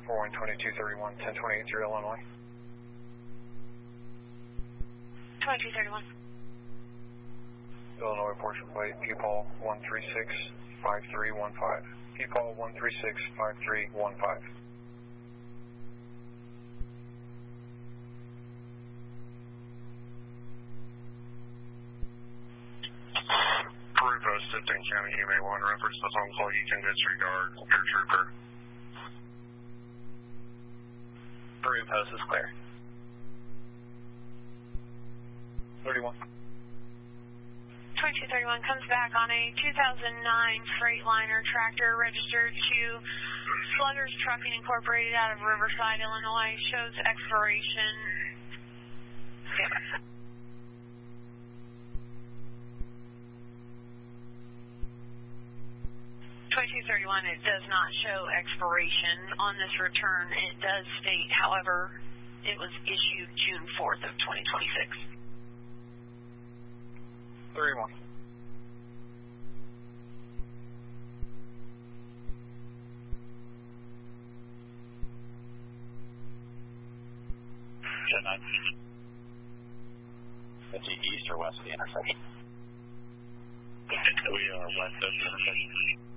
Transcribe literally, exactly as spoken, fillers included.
four one two three one, ten twenty-eight through Illinois. twenty-two thirty-one. Illinois portion plate, P P A L one three six five three one five. P P A L one three six five three one five. Peru Post, Tipton County, E M A one, reference the phone call, you can disregard your trooper. Peru Post is clear. thirty-one. twenty-two thirty-one comes back on a two thousand nine Freightliner tractor registered to Sluggers Trucking Incorporated out of Riverside, Illinois. Shows expiration. Yeah. twenty-two thirty-one, it does not show expiration on this return. It does state, however, it was issued June fourth of twenty twenty-six. thirty-one. ten nine. Is he east or west of the intersection? We are west of the intersection.